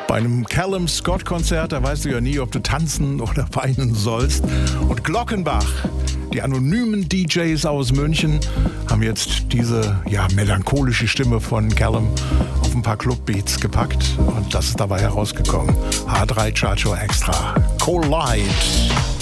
Bei einem Callum Scott-Konzert, da weißt du ja nie, ob du tanzen oder weinen sollst. Und Glockenbach, die anonymen DJs aus München, haben jetzt diese melancholische Stimme von Callum auf ein paar Clubbeats gepackt. Und das ist dabei herausgekommen. H3 Chacho Extra. Collide.